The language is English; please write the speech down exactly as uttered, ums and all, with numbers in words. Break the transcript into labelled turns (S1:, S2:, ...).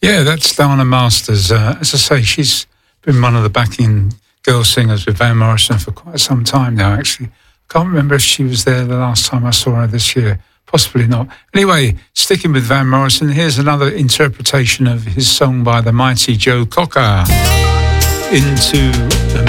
S1: Yeah, that's Diana Masters. Uh, as I say, she's been one of the backing girl singers with Van Morrison for quite some time now, actually. I can't remember if she was there the last time I saw her this year. Possibly not. Anyway, sticking with Van Morrison, here's another interpretation of his song by the mighty Joe Cocker, Into